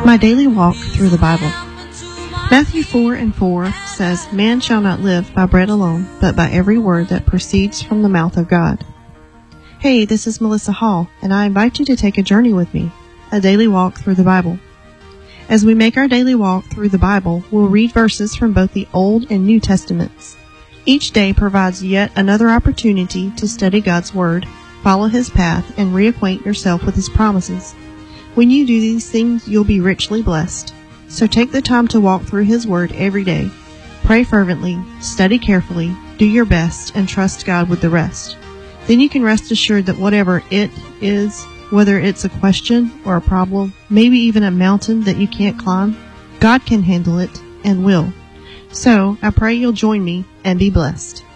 My daily walk through the Bible. Matthew 4:4 says, "Man shall not live by bread alone, but by every word that proceeds from the mouth of God." Hey, this is Melissa Hall, and I invite you to take a journey with me, a daily walk through the Bible. As we make our daily walk through the Bible, we'll read verses from both the Old and New Testaments. Each day provides yet another opportunity to study God's Word, follow His path, and reacquaint yourself with His promises. When you do these things, you'll be richly blessed. So take the time to walk through His Word every day. Pray fervently, study carefully, do your best, and trust God with the rest. Then you can rest assured that whatever it is, whether it's a question or a problem, maybe even a mountain that you can't climb, God can handle it and will. So I pray you'll join me and be blessed.